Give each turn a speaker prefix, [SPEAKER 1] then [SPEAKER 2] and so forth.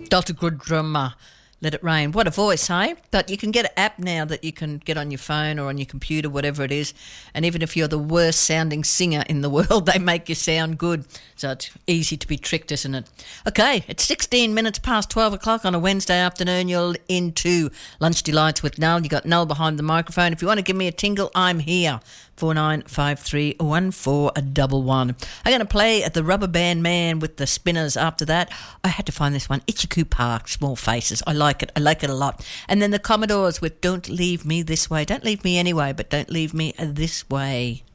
[SPEAKER 1] Dr. Goodrum, Let It Rain. What a voice, hey? But you can get an app now that you can get on your phone or on your computer, whatever it is. And even if you're the worst sounding singer in the world, they make you sound good. So it's easy to be tricked, isn't it? Okay, it's 16 minutes past 12 o'clock on a Wednesday afternoon. You're into Lunch Delights with Nell. You got Nell behind the microphone. If you want to give me a tingle, I'm here. 49531411. I'm going to play at the Rubber Band Man with the Spinners after that. I had to find this one, Itchycoo Park, Small Faces. I like it a lot. And then the Commodores with Don't Leave Me This Way. Don't leave me anyway, but don't leave me this way.